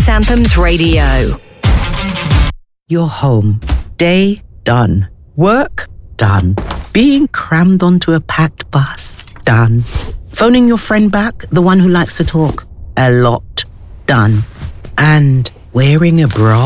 Dance Anthems Radio. You're home. Day done. Work done. Being crammed onto a packed bus done. Phoning your friend back, the one who likes to talk a lot done. And wearing a bra